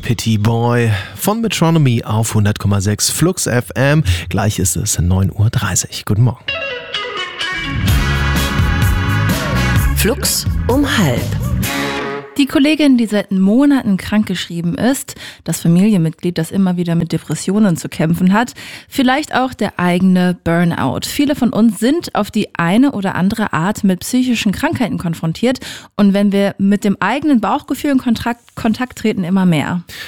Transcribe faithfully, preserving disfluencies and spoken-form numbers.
Petit Boy von Metronomy auf hundert Komma sechs Flux F M. Gleich ist es neun Uhr dreißig. Guten Morgen. Flux um halb. Die Kollegin, die seit Monaten krankgeschrieben ist, das Familienmitglied, das immer wieder mit Depressionen zu kämpfen hat, vielleicht auch der eigene Burnout. Viele von uns sind auf die eine oder andere Art mit psychischen Krankheiten konfrontiert und wenn wir mit dem eigenen Bauchgefühl in Kontakt, Kontakt treten, immer mehr.